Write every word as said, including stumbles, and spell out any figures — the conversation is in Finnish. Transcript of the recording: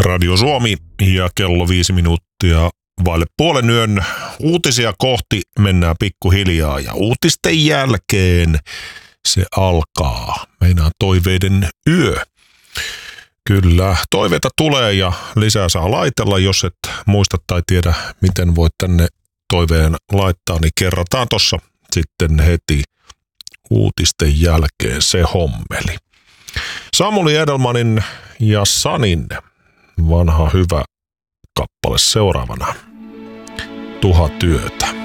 Radio Suomi ja kello viisi minuuttia vaille puolen yön. Uutisia kohti mennään pikkuhiljaa ja uutisten jälkeen se alkaa. Meinaa toiveiden yö. Kyllä, toiveita tulee ja lisää saa laitella. Jos et muista tai tiedä, miten voit tänne toiveen laittaa, niin kerrataan tossa sitten heti uutisten jälkeen se hommeli. Samuli Edelmanin ja Sanin vanha hyvä kappale seuraavana. Tuhat yötä.